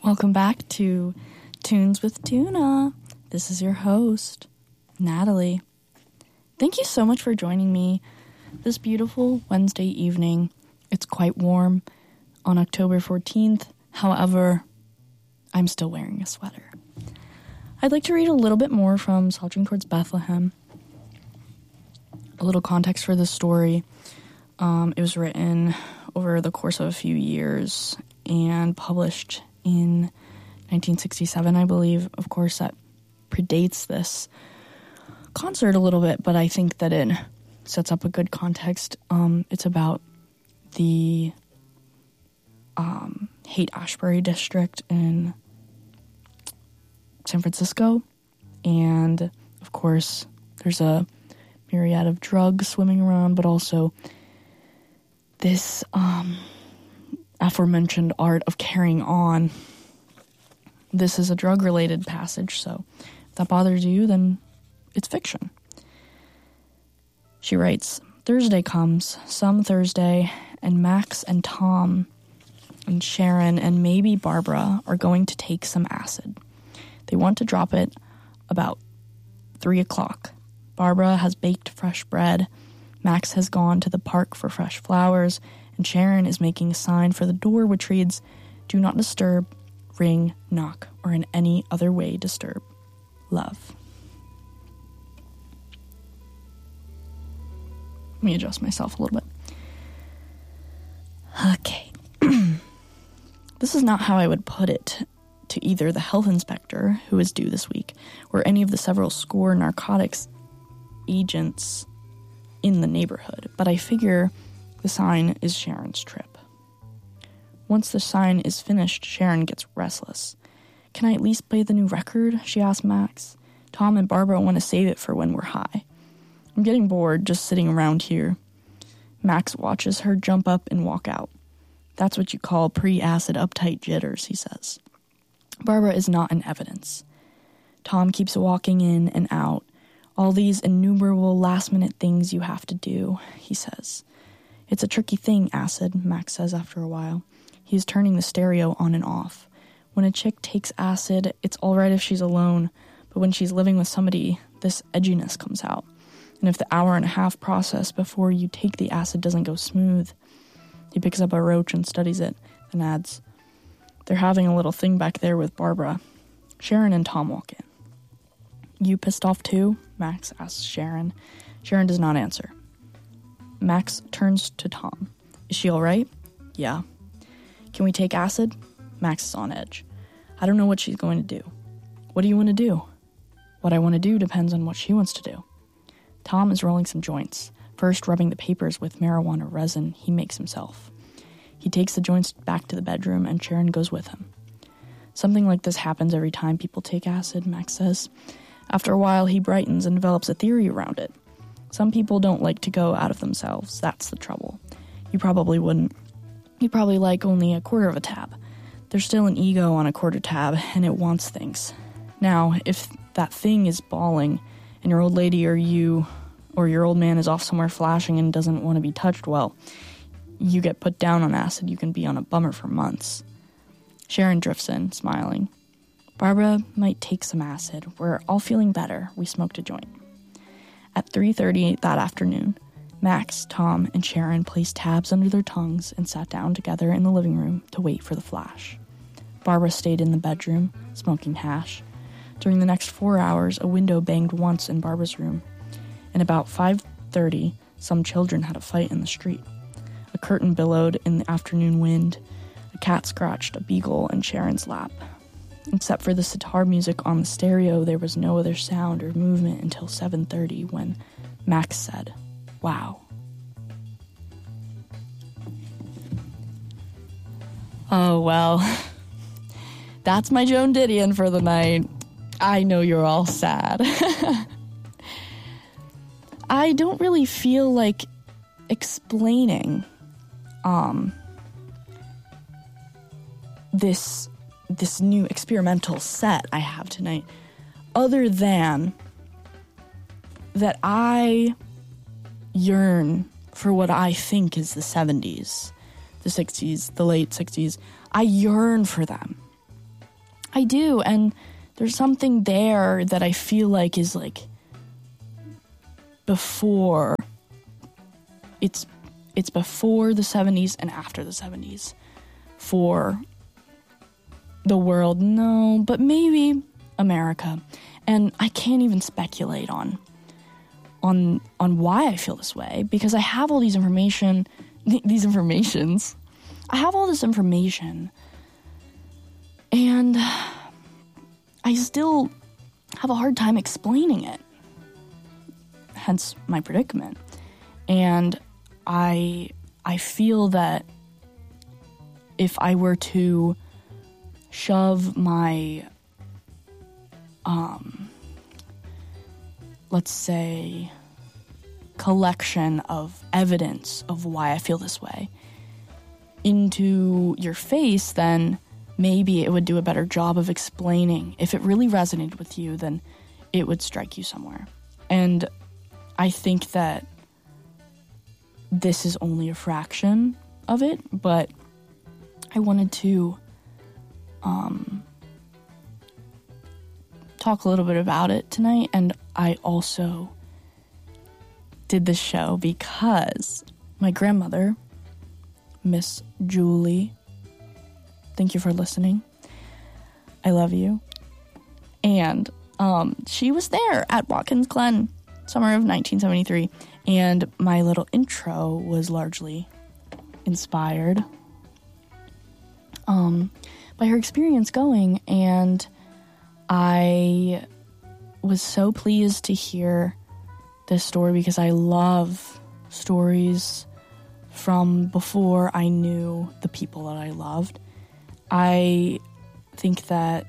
Welcome back to Tunes with Tuna. This is your host, Natalie. Thank you so much for joining me this beautiful Wednesday evening. It's quite warm on October 14th. However, I'm still wearing a sweater. I'd like to read a little bit more from Slouching Towards Bethlehem. A little context for this story. It was written over the course of a few years and published in 1967, I believe. Of course, that predates this concert a little bit, but I think that it sets up a good context. It's about the Haight-Ashbury district in San Francisco, and of course, there's a myriad of drugs swimming around, but also this aforementioned art of carrying on. This is a drug-related passage, so if that bothers you, then it's fiction. She writes, Thursday comes, some Thursday, and Max and Tom and Sharon and maybe Barbara are going to take some acid. They want to drop it about 3 o'clock. Barbara has baked fresh bread. Max has gone to the park for fresh flowers, and Sharon is making a sign for the door which reads, Do not disturb, ring, knock, or in any other way disturb. Love. Let me adjust myself a little bit. Okay. This is not how I would put it to either the health inspector, who is due this week, or any of the several score narcotics agents in the neighborhood, but I figure the sign is Sharon's trip. Once the sign is finished, Sharon gets restless. Can I at least play the new record? She asks Max. Tom and Barbara want to save it for when we're high. I'm getting bored just sitting around here. Max watches her jump up and walk out. That's what you call pre-acid uptight jitters, he says. Barbara is not in evidence. Tom keeps walking in and out. All these innumerable last-minute things you have to do, he says. It's a tricky thing, acid, Max says after a while. He's turning the stereo on and off. When a chick takes acid, it's all right if she's alone, but when she's living with somebody, this edginess comes out. And if the hour-and-a-half process before you take the acid doesn't go smooth, he picks up a roach and studies it, and adds, They're having a little thing back there with Barbara. Sharon and Tom walk in. You pissed off too? Max asks Sharon. Sharon does not answer. Max turns to Tom. Is she all right? Yeah. Can we take acid? Max is on edge. I don't know what she's going to do. What do you want to do? What I want to do depends on what she wants to do. Tom is rolling some joints, first rubbing the papers with marijuana resin he makes himself. He takes the joints back to the bedroom and Sharon goes with him. Something like this happens every time people take acid, Max says. After a while, he brightens and develops a theory around it. Some people don't like to go out of themselves. That's the trouble. You probably wouldn't. You probably like only a quarter of a tab. There's still an ego on a quarter tab, and it wants things. Now, if that thing is bawling, and your old lady or you or your old man is off somewhere flashing and doesn't want to be touched, well, you get put down on acid, you can be on a bummer for months. Sharon drifts in, smiling. Barbara might take some acid. We're all feeling better. We smoked a joint. At 3:30 that afternoon, Max, Tom, and Sharon placed tabs under their tongues and sat down together in the living room to wait for the flash. Barbara stayed in the bedroom, smoking hash. During the next 4 hours, a window banged once in Barbara's room. And about 5:30, some children had a fight in the street. A curtain billowed in the afternoon wind. A cat scratched a beagle in Sharon's lap. Except for the sitar music on the stereo, there was no other sound or movement until 7:30 when Max said, Wow. Oh, well. That's my Joan Didion for the night. I know you're all sad. I don't really feel like explaining this new experimental set I have tonight, other than that I yearn for what I think is the 70s, the 60s, the late 60s. I yearn for them. I do, and there's something there that I feel like is like before. It's before the 70s and after the 70s for the world. No, but maybe America. And I can't even speculate on why I feel this way, because I have all these informations. I have all this information, and I still have a hard time explaining it. Hence my predicament. And I feel that if I were to shove my, let's say, collection of evidence of why I feel this way into your face, then maybe it would do a better job of explaining. If it really resonated with you, then it would strike you somewhere. And I think that this is only a fraction of it, but I wanted to talk a little bit about it tonight. And I also did this show because my grandmother, Miss Julie, thank you for listening. I love you. And she was there at Watkins Glen, summer of 1973. And my little intro was largely inspired by her experience going. And I was so pleased to hear this story because I love stories from before I knew the people that I loved. I think that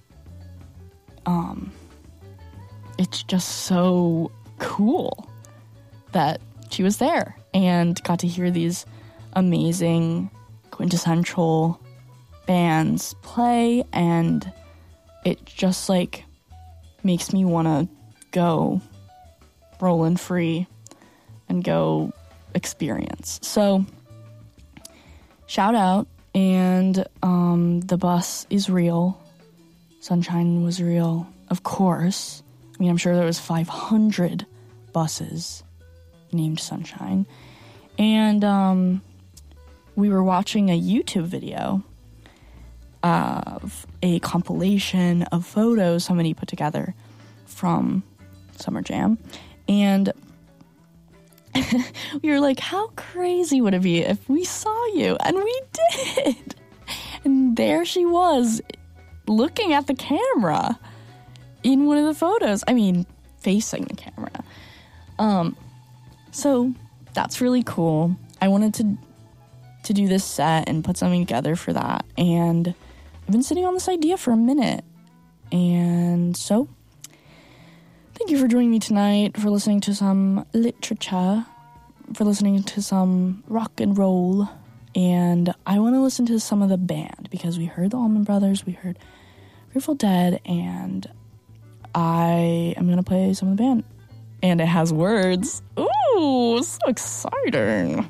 it's just so cool that she was there and got to hear these amazing quintessential bands play, and it just like makes me want to go rolling free and go experience. So shout out. And the bus is real. Sunshine was real, of course. I mean, I'm sure there was 500 buses named Sunshine. And we were watching a YouTube video of a compilation of photos somebody put together from Summer Jam. And we were like, how crazy would it be if we saw you? And we did. And there she was, looking at the camera in one of the photos. I mean, facing the camera. So that's really cool. I wanted to do this set and put something together for that. And I've been sitting on this idea for a minute. And so thank you for joining me tonight, for listening to some literature, for listening to some rock and roll. And I want to listen to some of the band, because we heard the Allman Brothers, we heard Grateful Dead, and I am going to play some of the band. And it has words. Ooh, so exciting.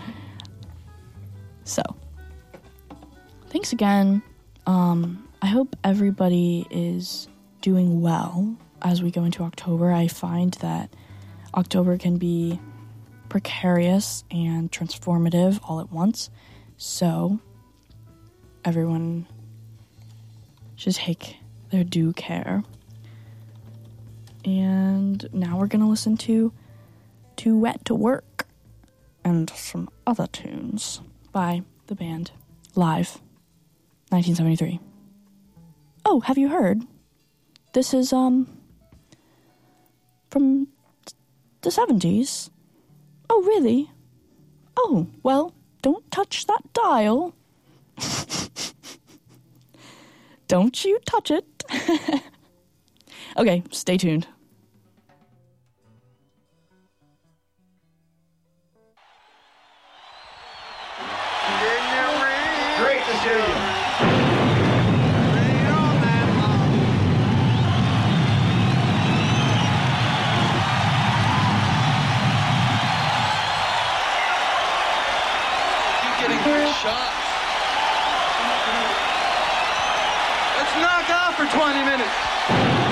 So, thanks again. I hope everybody is doing well as we go into October. I find that October can be precarious and transformative all at once. So, everyone should take their due care. And now we're going to listen to Too Wet to Work and some other tunes by the band live, 1973. Oh, have you heard? This is from the 70s. Oh, really? Oh, well, don't touch that dial. Don't you touch it. Okay, stay tuned. Great to see you. Keep getting good shots. Let's knock for 20 minutes.